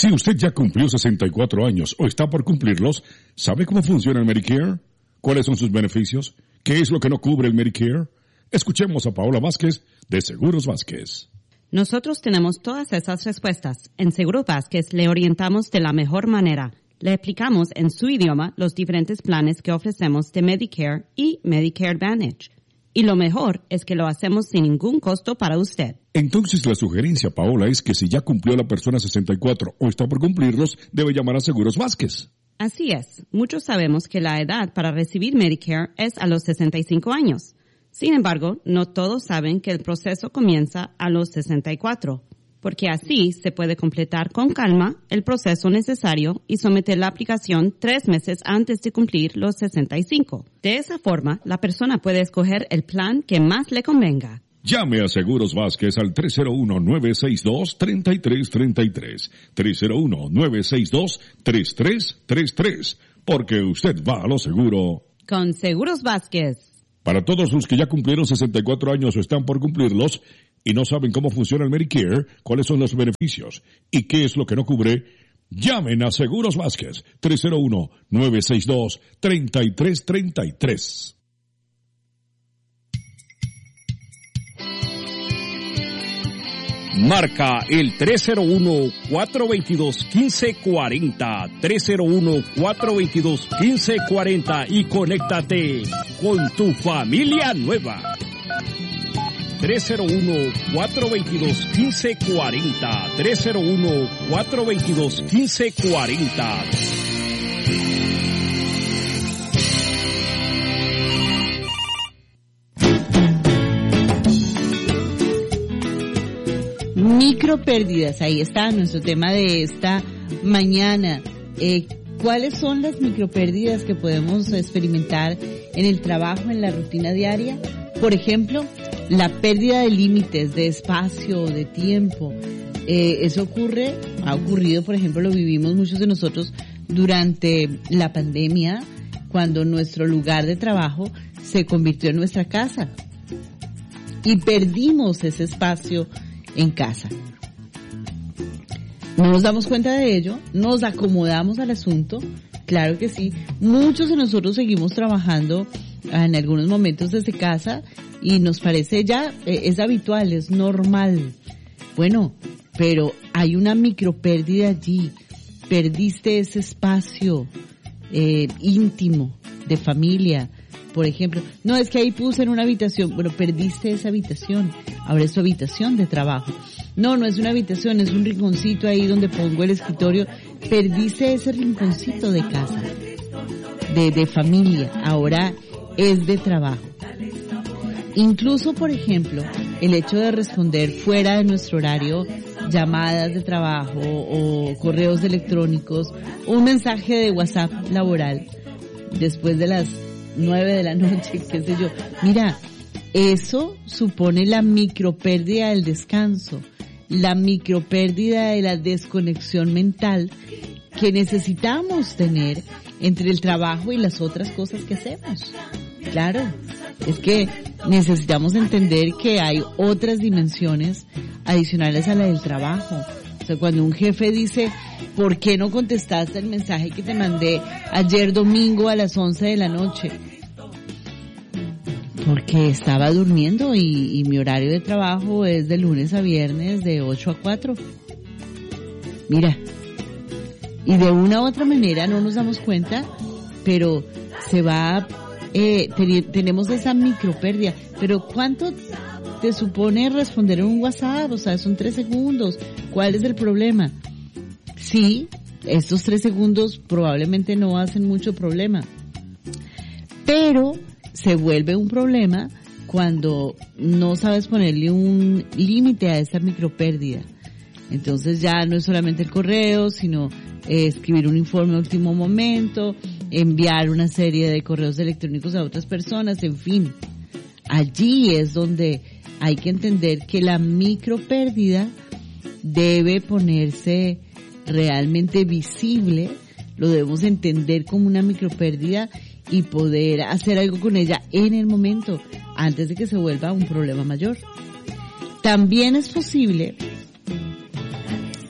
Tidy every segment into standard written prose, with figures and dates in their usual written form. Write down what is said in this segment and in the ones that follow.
Si usted ya cumplió 64 años o está por cumplirlos, ¿sabe cómo funciona el Medicare? ¿Cuáles son sus beneficios? ¿Qué es lo que no cubre el Medicare? Escuchemos a Paola Vázquez de Seguros Vázquez. Nosotros tenemos todas esas respuestas. En Seguros Vázquez le orientamos de la mejor manera. Le explicamos en su idioma los diferentes planes que ofrecemos de Medicare y Medicare Advantage. Y lo mejor es que lo hacemos sin ningún costo para usted. Entonces la sugerencia, Paola, es que si ya cumplió la persona 64 o está por cumplirlos, debe llamar a Seguros Vázquez. Así es. Muchos sabemos que la edad para recibir Medicare es a los 65 años. Sin embargo, no todos saben que el proceso comienza a los 64, porque así se puede completar con calma el proceso necesario y someter la aplicación 3 meses antes de cumplir los 65. De esa forma, la persona puede escoger el plan que más le convenga. Llame a Seguros Vázquez al 301-962-3333. 301-962-3333. Porque usted va a lo seguro. Con Seguros Vázquez. Para todos los que ya cumplieron 64 años o están por cumplirlos y no saben cómo funciona el Medicare, cuáles son los beneficios y qué es lo que no cubre, llamen a Seguros Vázquez. 301-962-3333. Marca el 301-422-1540, 301-422-1540 y conéctate con tu familia nueva. 301-422-1540, 301-422-1540. Micropérdidas, ahí está nuestro tema de esta mañana. ¿Cuáles son las micropérdidas que podemos experimentar en el trabajo, en la rutina diaria? Por ejemplo, la pérdida de límites, de espacio, de tiempo. Eso ha ocurrido, por ejemplo, lo vivimos muchos de nosotros durante la pandemia, cuando nuestro lugar de trabajo se convirtió en nuestra casa. Y perdimos ese espacio en casa. No nos damos cuenta de ello, nos acomodamos al asunto, claro que sí. Muchos de nosotros seguimos trabajando en algunos momentos desde casa y nos parece ya, es habitual, es normal. Bueno, pero hay una micropérdida allí. Perdiste ese espacio íntimo de familia. Por ejemplo, no es que ahí puse en una habitación, bueno, perdiste esa habitación, ahora es tu habitación de trabajo. No es una habitación, es un rinconcito ahí donde pongo el escritorio, perdiste ese rinconcito de casa, de familia, ahora es de trabajo. Incluso, por ejemplo, el hecho de responder fuera de nuestro horario, llamadas de trabajo o correos electrónicos, o un mensaje de WhatsApp laboral, después de las 9 de la noche, qué sé yo. Mira, eso supone la micropérdida del descanso, la micropérdida de la desconexión mental que necesitamos tener entre el trabajo y las otras cosas que hacemos. Claro, es que necesitamos entender que hay otras dimensiones adicionales a la del trabajo. O sea, cuando un jefe dice, ¿por qué no contestaste el mensaje que te mandé ayer domingo a las 11 de la noche? Porque estaba durmiendo y mi horario de trabajo es de lunes a viernes de 8 a 4. Mira, y de una u otra manera no nos damos cuenta, pero se va, tenemos esa micropérdida. Pero ¿cuánto te supone responder en un WhatsApp? O sea, son 3 segundos. ¿Cuál es el problema? Sí, estos 3 segundos probablemente no hacen mucho problema, pero se vuelve un problema cuando no sabes ponerle un límite a esta micropérdida. Entonces ya no es solamente el correo, sino escribir un informe a último momento, enviar una serie de correos electrónicos a otras personas, en fin. Allí es donde hay que entender que la micropérdida debe ponerse realmente visible, lo debemos entender como una micropérdida y poder hacer algo con ella en el momento, antes de que se vuelva un problema mayor. También es posible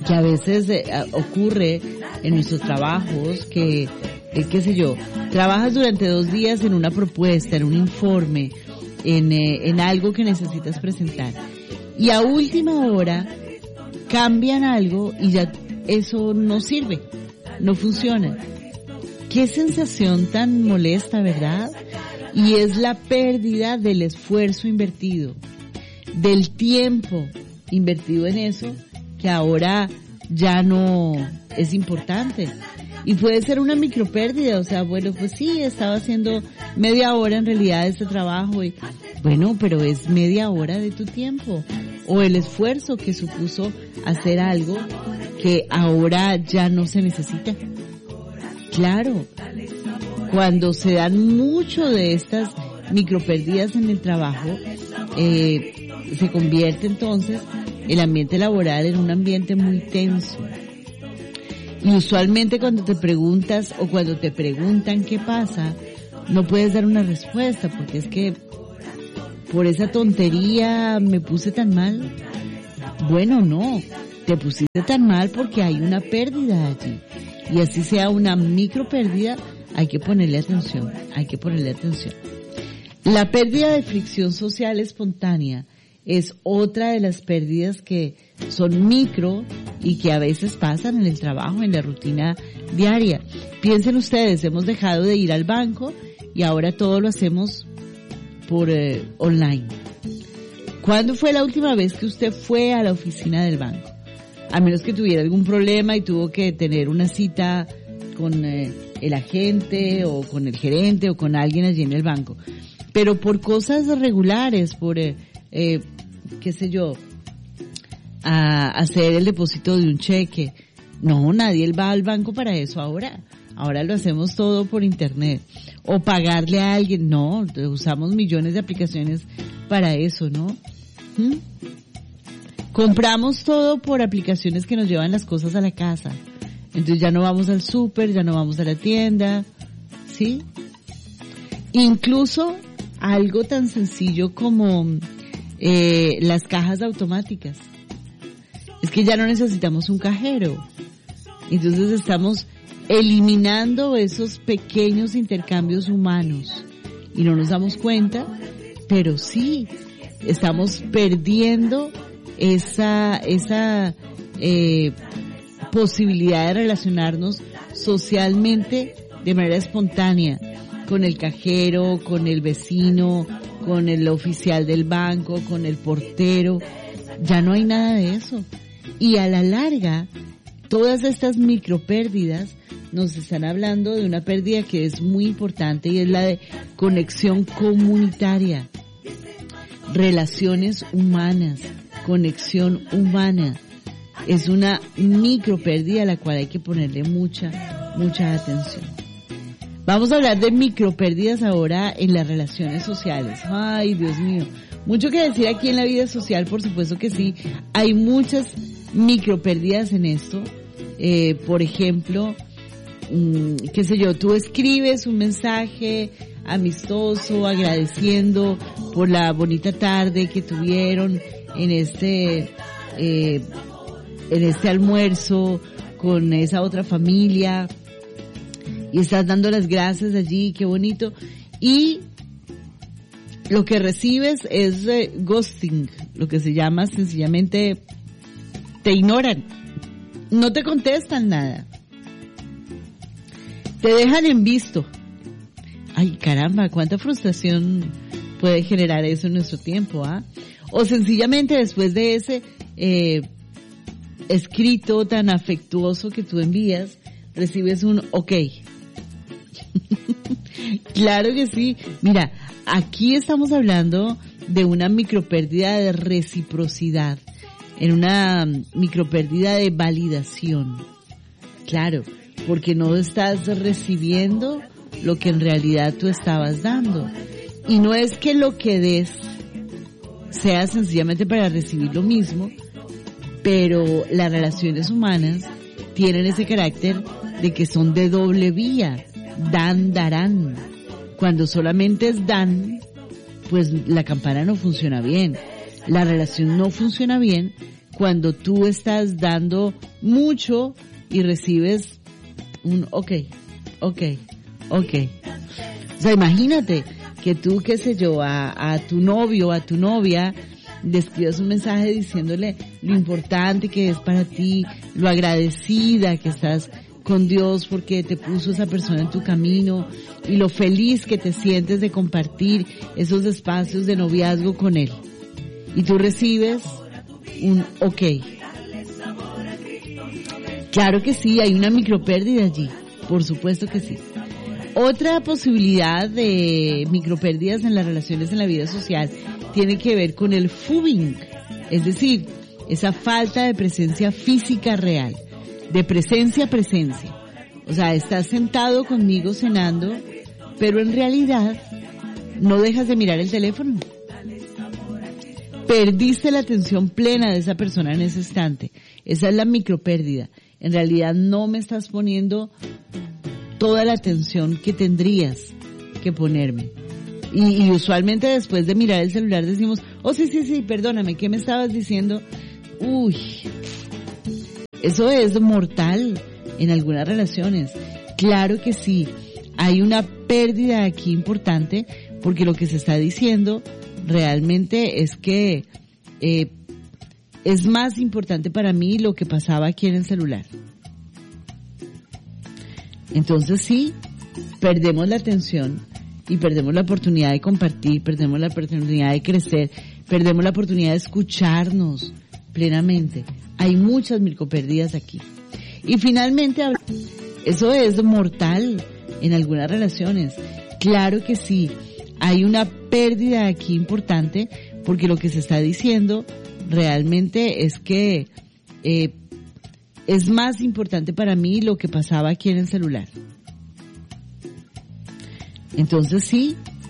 que a veces ocurre en nuestros trabajos que, qué sé yo, trabajas durante 2 días en una propuesta, en un informe, en algo que necesitas presentar, y a última hora cambian algo y ya eso no sirve, no funciona. Qué sensación tan molesta, ¿verdad? Y es la pérdida del esfuerzo invertido, del tiempo invertido en eso, que ahora ya no es importante. Y puede ser una micropérdida, o sea, bueno, pues sí, estaba haciendo media hora en realidad este trabajo, y bueno, pero es media hora de tu tiempo, o el esfuerzo que supuso hacer algo que ahora ya no se necesita. Claro, cuando se dan mucho de estas micropérdidas en el trabajo, se convierte entonces el ambiente laboral en un ambiente muy tenso. Y usualmente cuando te preguntas o cuando te preguntan qué pasa, no puedes dar una respuesta, porque es que por esa tontería me puse tan mal. Bueno, no, te pusiste tan mal porque hay una pérdida allí. Y así sea una micropérdida, hay que ponerle atención, La pérdida de fricción social espontánea es otra de las pérdidas que son micro y que a veces pasan en el trabajo, en la rutina diaria. Piensen ustedes, hemos dejado de ir al banco y ahora todo lo hacemos por online. ¿Cuándo fue la última vez que usted fue a la oficina del banco? A menos que tuviera algún problema y tuvo que tener una cita con el agente o con el gerente o con alguien allí en el banco. Pero por cosas regulares, por qué sé yo, a hacer el depósito de un cheque. No, nadie va al banco para eso ahora. Ahora lo hacemos todo por internet. O pagarle a alguien. No, usamos millones de aplicaciones para eso, ¿no? Compramos todo por aplicaciones que nos llevan las cosas a la casa. Entonces ya no vamos al súper, ya no vamos a la tienda, ¿sí? Incluso algo tan sencillo como las cajas automáticas. Es que ya no necesitamos un cajero. Entonces estamos eliminando esos pequeños intercambios humanos y no nos damos cuenta, pero sí, estamos perdiendo esa posibilidad de relacionarnos socialmente de manera espontánea con el cajero, con el vecino, con el oficial del banco, con el portero. Ya no hay nada de eso. Y a la larga, todas estas micropérdidas nos están hablando de una pérdida que es muy importante y es la de conexión comunitaria, relaciones humanas, conexión humana. Es una micropérdida a la cual hay que ponerle mucha atención. Vamos a hablar de micropérdidas ahora en las relaciones sociales. Ay, Dios mío. Mucho que decir aquí en la vida social, por supuesto que sí. Hay muchas micropérdidas en esto. Por ejemplo, qué sé yo, tú escribes un mensaje amistoso, agradeciendo por la bonita tarde que tuvieron en este almuerzo con esa otra familia, y estás dando las gracias allí, qué bonito, y lo que recibes es ghosting, lo que se llama sencillamente te ignoran, no te contestan nada, te dejan en visto. Ay, caramba, cuánta frustración puede generar eso en nuestro tiempo, ¿ah? O sencillamente después de ese escrito tan afectuoso que tú envías, recibes un ok. Claro que sí. Mira, aquí estamos hablando de una micropérdida de reciprocidad, en una micropérdida de validación. Claro, porque no estás recibiendo lo que en realidad tú estabas dando. Y no es que lo que des sea sencillamente para recibir lo mismo, pero las relaciones humanas tienen ese carácter de que son de doble vía, dan, darán. Cuando solamente es dan, pues la campana no funciona bien, la relación no funciona bien cuando tú estás dando mucho y recibes un ok. O sea, imagínate que tú, qué sé yo, a tu novio o a tu novia le escribas un mensaje diciéndole lo importante que es para ti, lo agradecida que estás con Dios porque te puso esa persona en tu camino y lo feliz que te sientes de compartir esos espacios de noviazgo con él. Y tú recibes un ok. Claro que sí, hay una micropérdida allí, por supuesto que sí. Otra posibilidad de micropérdidas en las relaciones en la vida social tiene que ver con el FUBing, es decir, esa falta de presencia física real, de presencia. O sea, estás sentado conmigo cenando, pero en realidad no dejas de mirar el teléfono. Perdiste la atención plena de esa persona en ese instante. Esa es la micropérdida. En realidad no me estás poniendo toda la atención que tendrías que ponerme. Y usualmente después de mirar el celular decimos, oh sí, perdóname, ¿qué me estabas diciendo? Uy, eso es mortal en algunas relaciones. Claro que sí, hay una pérdida aquí importante porque lo que se está diciendo realmente es que es más importante para mí lo que pasaba aquí en el celular. Entonces sí, perdemos la atención y perdemos la oportunidad de compartir, perdemos la oportunidad de crecer, perdemos la oportunidad de escucharnos plenamente. Hay muchas micropérdidas aquí. Y finalmente, eso es mortal en algunas relaciones. Claro que sí, hay una pérdida aquí importante porque lo que se está diciendo realmente es que es más importante para mí lo que pasaba aquí en el celular. Entonces sí,